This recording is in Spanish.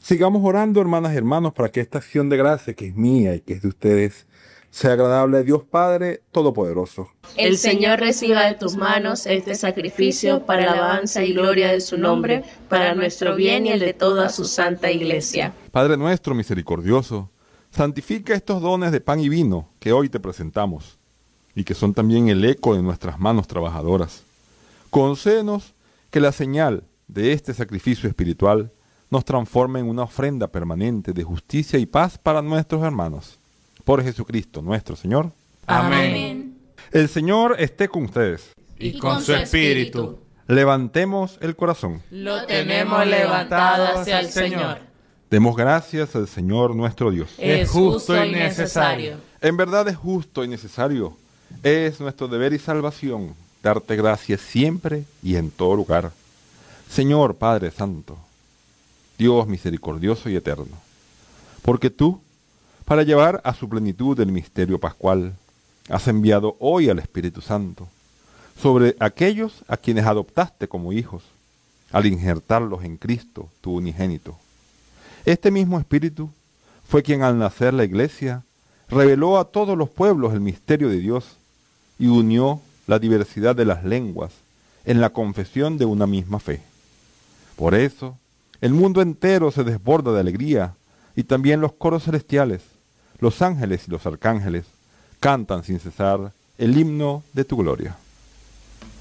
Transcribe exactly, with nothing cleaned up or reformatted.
Sigamos orando, hermanas y hermanos, para que esta acción de gracia, que es mía y que es de ustedes, sea agradable a Dios Padre Todopoderoso. El Señor reciba de tus manos este sacrificio para alabanza y gloria de su nombre, para nuestro bien y el de toda su santa Iglesia. Padre nuestro misericordioso, santifica estos dones de pan y vino que hoy te presentamos, y que son también el eco de nuestras manos trabajadoras. Concédenos que la señal de este sacrificio espiritual nos transforme en una ofrenda permanente de justicia y paz para nuestros hermanos. Por Jesucristo nuestro Señor. Amén. El Señor esté con ustedes. Y con su espíritu. Levantemos el corazón. Lo tenemos levantado hacia el Señor. Demos gracias al Señor nuestro Dios. Es justo y necesario. En verdad es justo y necesario. Es nuestro deber y salvación darte gracias siempre y en todo lugar. Señor Padre Santo, Dios misericordioso y eterno, porque tú, para llevar a su plenitud el misterio pascual, has enviado hoy al Espíritu Santo sobre aquellos a quienes adoptaste como hijos, al injertarlos en Cristo, tu unigénito. Este mismo Espíritu fue quien al nacer la Iglesia reveló a todos los pueblos el misterio de Dios y unió la diversidad de las lenguas en la confesión de una misma fe. Por eso, el mundo entero se desborda de alegría y también los coros celestiales, los ángeles y los arcángeles cantan sin cesar el himno de tu gloria.